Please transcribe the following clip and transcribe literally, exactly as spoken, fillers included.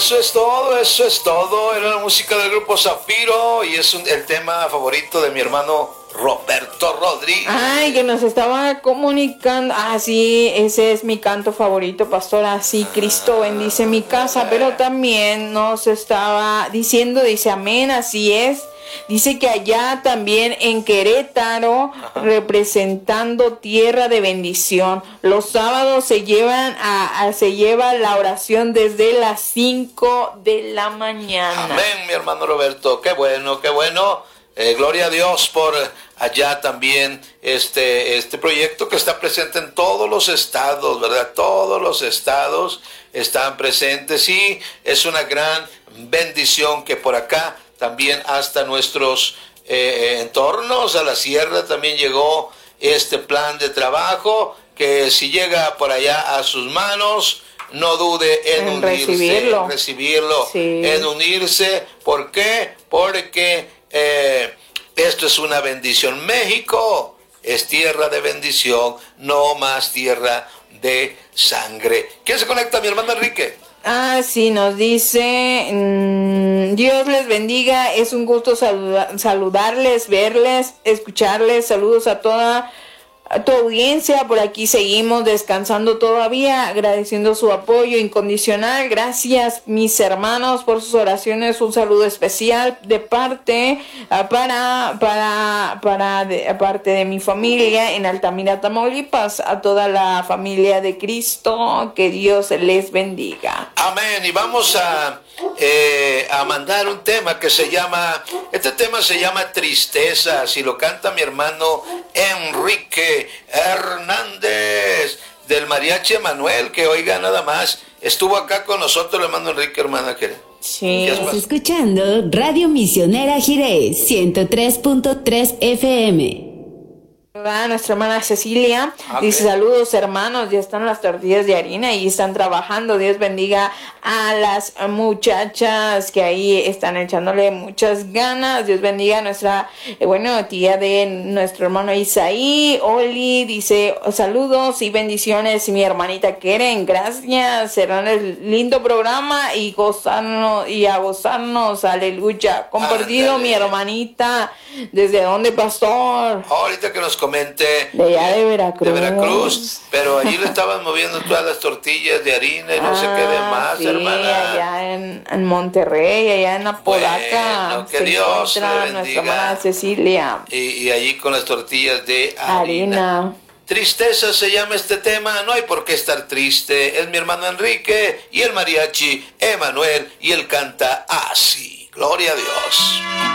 eso es todo, eso es todo. Era la música del grupo Zafiro y es un, el tema favorito de mi hermano Roberto Rodríguez. Ay, que nos estaba comunicando. Ah, sí, ese es mi canto favorito, pastora. Así, Cristo bendice mi casa. Pero también nos estaba diciendo, dice, amén, así es. Dice que allá también en Querétaro, ajá, representando tierra de bendición, los sábados se llevan a, a se lleva la oración desde las cinco de la mañana. Amén, mi hermano Roberto, qué bueno, qué bueno. Eh, gloria a Dios por allá también este, este proyecto que está presente en todos los estados, ¿verdad? Todos los estados están presentes y es una gran bendición que por acá también hasta nuestros eh, entornos, a la sierra también llegó este plan de trabajo, que si llega por allá a sus manos, no dude en, en unirse, recibirlo, en, recibirlo sí. en unirse. ¿Por qué? Porque eh, esto es una bendición. México es tierra de bendición, no más tierra de sangre. ¿Quién se conecta, mi hermano Enrique? Ah, sí, nos dice, mmm, Dios les bendiga, es un gusto saluda- saludarles, verles, escucharles, saludos a toda a tu audiencia, por aquí seguimos descansando todavía, agradeciendo su apoyo incondicional. Gracias, mis hermanos, por sus oraciones. Un saludo especial de parte uh, para para para de parte de mi familia en Altamira, Tamaulipas, a toda la familia de Cristo. Que Dios les bendiga. Amén. Y vamos a eh, a mandar un tema que se llama, este tema se llama Tristeza. Si lo canta mi hermano Enrique Hernández del Mariachi Emanuel, que oiga nada más, estuvo acá con nosotros, le mando Enrique, hermana. ¿Qué? Sí. Estás escuchando Radio Misionera Jiré ciento tres punto tres F M. Nuestra hermana Cecilia okay. dice: saludos hermanos, ya están las tortillas de harina y están trabajando. Dios bendiga a las muchachas que ahí están echándole muchas ganas. Dios bendiga a nuestra eh, bueno tía de nuestro hermano Isaí, Oli, dice saludos y bendiciones mi hermanita Keren, gracias, serán el lindo programa y gozarnos y a gozarnos, aleluya. Compartido Andale. Mi hermanita, ¿desde dónde, pastor? Ahorita que nos comente de allá de Veracruz. De Veracruz, pero allí le estaban moviendo todas las tortillas de harina y no ah, sé qué demás, sí, hermana. Allá en, en Monterrey, allá en Apodaca. Bueno, que Dios le bendiga. Nuestra hermana Cecilia. Y, y allí con las tortillas de harina. harina. Tristeza se llama este tema, no hay por qué estar triste. Es mi hermano Enrique y el mariachi Emanuel y él canta así. Gloria a Dios.